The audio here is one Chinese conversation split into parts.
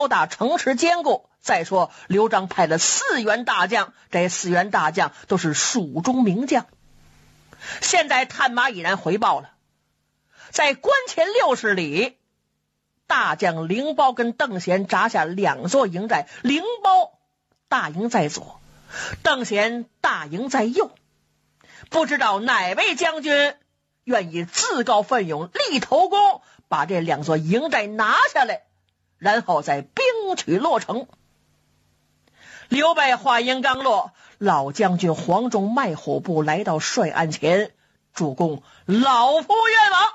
大城池坚固。再说刘璋派了4员大将，这4员大将都是蜀中名将。现在探马已然回报了，在关前60里，大将凌苞跟邓贤扎下2座营寨，凌苞大营在左，邓贤大营在右。不知道哪位将军愿意自告奋勇立头功，把这2座营寨拿下来，然后再兵取洛城。刘备话音刚落，老将军黄忠迈虎步来到帅案前，主公，老夫愿往。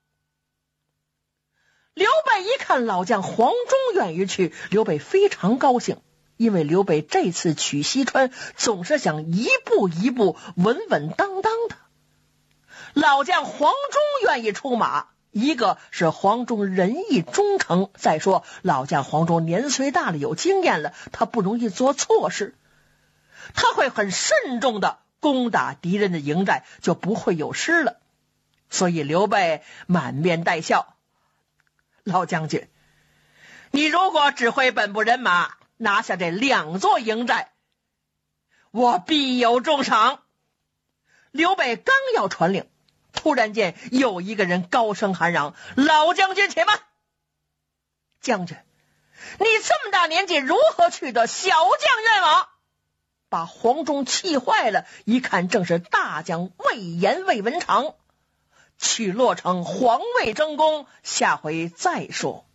刘备一看老将黄忠愿意去，刘备非常高兴，因为刘备这次取西川总是想一步一步稳稳当当的。老将黄忠愿意出马，一个是黄忠仁义忠诚，再说老将黄忠年岁大了，有经验了，他不容易做错事，他会很慎重的攻打敌人的营寨，就不会有失了。所以刘备满面带笑，老将军，你如果指挥本部人马拿下这2座营寨，我必有重赏。刘备刚要传令，突然间有一个人高声喊嚷，老将军且慢，将军，你这么大年纪如何去的小将愿往？把黄忠气坏了，一看正是大将魏延魏文长。取洛城，皇位争功，下回再说。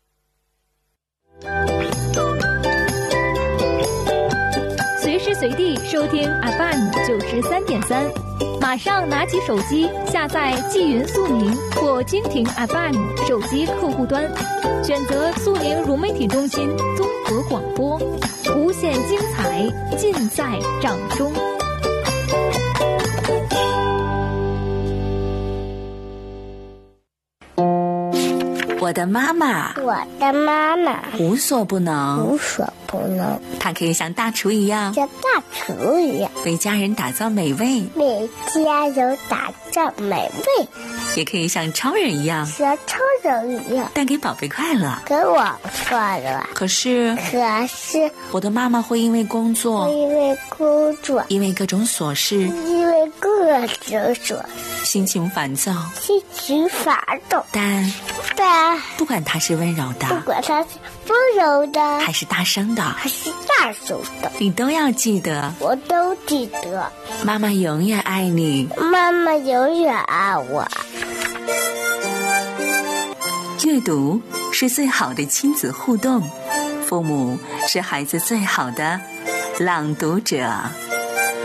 随时随地收听 FM93.3，马上拿起手机下载纪云速宁或蜻蜓 FM 手机客户端，选择速宁融媒体中心综合广播，无限精彩尽在掌中。 我的妈妈无所不能，她可以像大厨一样为家人打造美味，也可以像超人一样带给宝贝快乐。可是我的妈妈会因为工作，因为各种琐事，心情烦躁，但不管她是温柔的还是大声的，你都要记得， 我都记得， 妈妈永远爱你， 妈妈永远爱我。 阅读是最好的亲子互动，父母是孩子最好的朗读者。